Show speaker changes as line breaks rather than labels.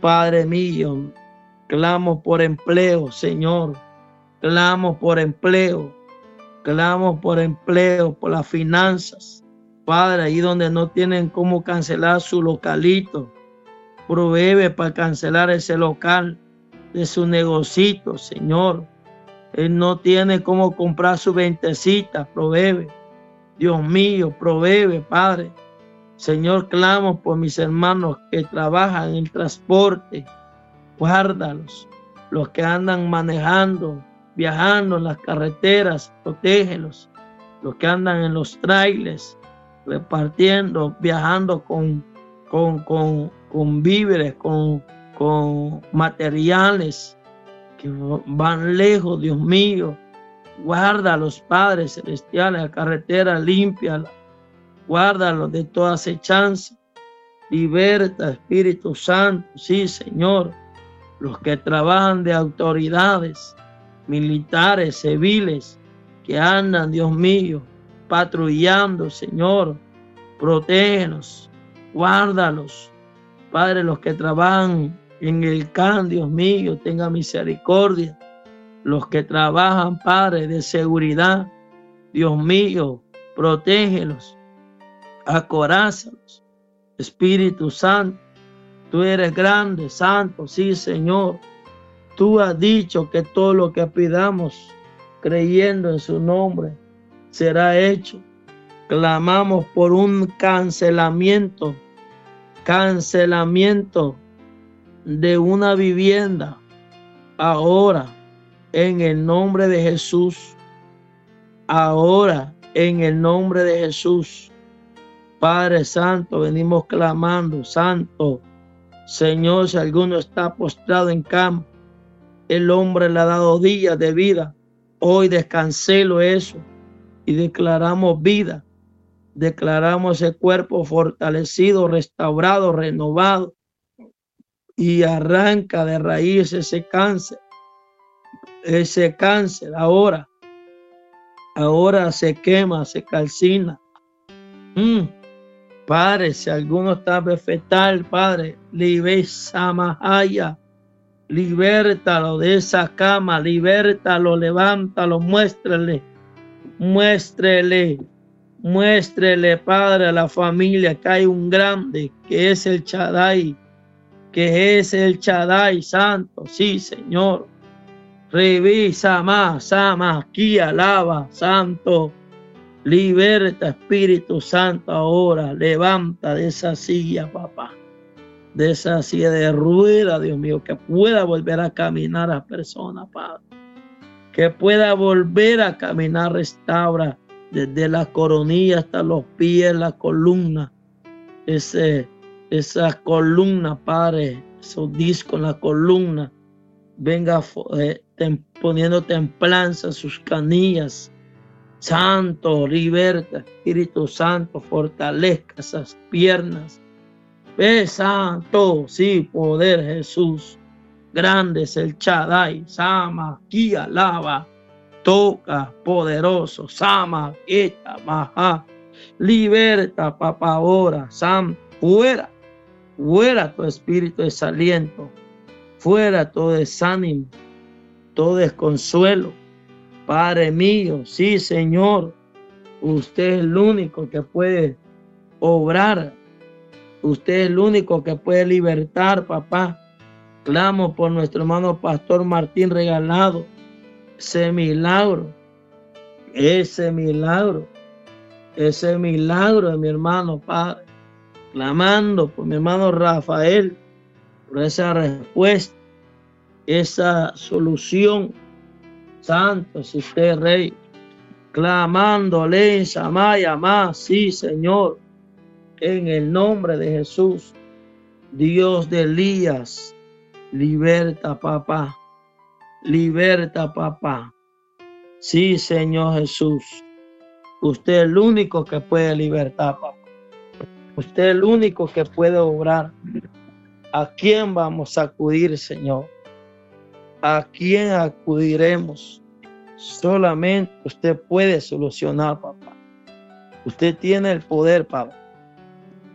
Padre mío, clamo por empleo, Señor. Clamo por empleo. Clamo por empleo, por las finanzas. Padre, ahí donde no tienen cómo cancelar su localito, provee para cancelar ese local de su negocito, Señor. Él no tiene cómo comprar su ventecita, provee. Dios mío, provee, Padre. Señor, clamo por mis hermanos que trabajan en transporte. Guárdalos. Los que andan manejando, viajando en las carreteras, protégelos. Los que andan en los trailers, repartiendo, viajando con víveres, con materiales que van lejos, Dios mío. Guarda a los Padres Celestiales, la carretera limpia, guárdalos de toda acechanza. Liberta, Espíritu Santo, sí, Señor. Los que trabajan de autoridades, militares, civiles, que andan, Dios mío, patrullando, Señor. Protégenos, guárdalos. Padre, los que trabajan en el CAN, Dios mío, tenga misericordia. Los que trabajan, Padre, de seguridad, Dios mío, protégelos, acorázalos. Espíritu Santo, tú eres grande, santo, sí, Señor. Tú has dicho que todo lo que pidamos, creyendo en su nombre, será hecho. Clamamos por un cancelamiento de una vivienda ahora, en el nombre de Jesús. Ahora, en el nombre de Jesús. Padre Santo, venimos clamando, Santo. Señor, si alguno está postrado en cama, el hombre le ha dado días de vida. Hoy descancelo eso y declaramos vida. Declaramos ese cuerpo fortalecido, restaurado, renovado, y arranca de raíz ese cáncer ahora se quema, se calcina. Padre, si alguno está vegetal, Padre, libértalo de esa cama, libértalo, levántalo, muéstrele, Padre, a la familia que hay un grande, que es el Shaddai, Santo, sí, Señor. Revisa más, aquí alaba, Santo. Liberta, Espíritu Santo, ahora. Levanta de esa silla, papá. De esa silla de rueda, Dios mío, que pueda volver a caminar a personas, Padre. Que pueda volver a caminar, restaura desde la coronilla hasta los pies, la columna. Esa columna, Padre, esos discos en la columna. Venga poniendo templanza a sus canillas. Santo, liberta, Espíritu Santo, fortalezca esas piernas. Ve, Santo, sí, poder, Jesús. Grande es el Shaddai, Sama, aquí alaba, toca, poderoso, Sama, quita, maja. Liberta, papá, ahora, Sam, fuera tu espíritu de desaliento, fuera todo desánimo, todo desconsuelo. Padre mío, sí, Señor, usted es el único que puede obrar, usted es el único que puede libertar, papá. Clamo por nuestro hermano Pastor Martín Regalado, ese milagro de mi hermano, Padre. Clamando por mi hermano Rafael, por esa respuesta, esa solución. Santo es usted, Rey. Clamándole, Samaya más, sí, Señor, en el nombre de Jesús. Dios de Elías, liberta, papá. Liberta, papá. Sí, Señor Jesús. Usted es el único que puede libertar, papá. Usted es el único que puede obrar. ¿A quién vamos a acudir, Señor? ¿A quién acudiremos? Solamente usted puede solucionar, papá. Usted tiene el poder, papá.